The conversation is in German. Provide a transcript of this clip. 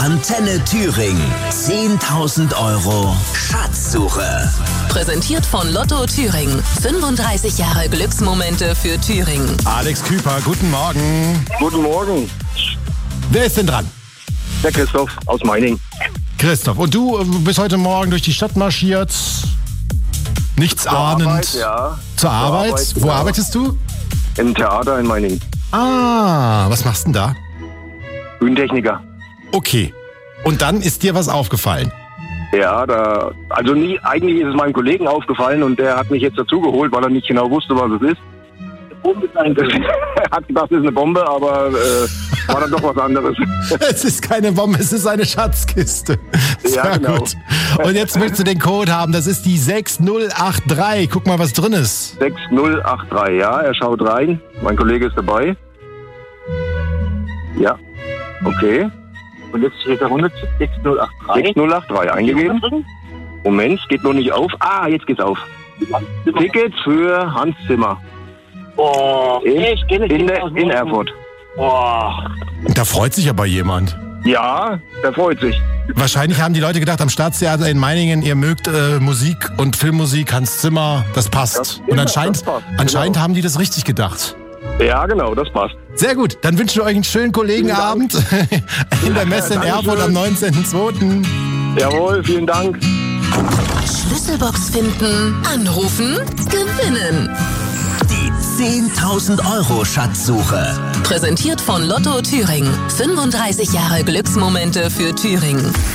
Antenne Thüringen. 10.000 Euro Schatzsuche. Präsentiert von Lotto Thüringen. 35 Jahre Glücksmomente für Thüringen. Alex Küper, guten Morgen. Guten Morgen. Wer ist denn dran? Der Christoph aus Meiningen. Christoph, und du bist heute Morgen durch die Stadt marschiert, nichts ahnend. Arbeit, ja. Zur Arbeit? Arbeit, Wo genau. arbeitest du? Im Theater in Meiningen. Ah, was machst du denn da? Bühnentechniker. Okay. Und dann ist dir was aufgefallen? Ja, eigentlich ist es meinem Kollegen aufgefallen und der hat mich jetzt dazu geholt, weil er nicht genau wusste, was es ist. Er hat gedacht, es ist eine Bombe, aber war dann doch was anderes. Es ist keine Bombe, es ist eine Schatzkiste. Sehr Ja, genau. gut. Und jetzt willst du den Code haben, das ist die 6083. Guck mal, was drin ist. 6083, ja, er schaut rein. Mein Kollege ist dabei. Ja, okay. Und jetzt steht da 6083. 6083 eingegeben. Moment, geht noch nicht auf. Ah, jetzt geht's auf. Tickets für Hans Zimmer. Oh, In Erfurt. Oh. Da freut sich aber jemand. Ja, der freut sich. Wahrscheinlich haben die Leute gedacht, am Staatstheater in Meiningen, ihr mögt Musik und Filmmusik, Hans Zimmer, das passt. Und anscheinend genau. haben die das richtig gedacht. Ja, genau, das passt. Sehr gut, dann wünschen wir euch einen schönen Kollegenabend in der Messe in Erfurt am 19.02. Jawohl, vielen Dank. Schlüsselbox finden, anrufen, gewinnen. Die 10.000 Euro Schatzsuche. Präsentiert von Lotto Thüringen. 35 Jahre Glücksmomente für Thüringen.